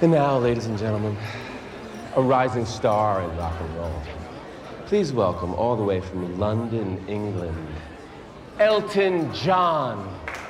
And now, ladies and gentlemen, a rising star in rock and roll. Please welcome, all the way from London, England, Elton John.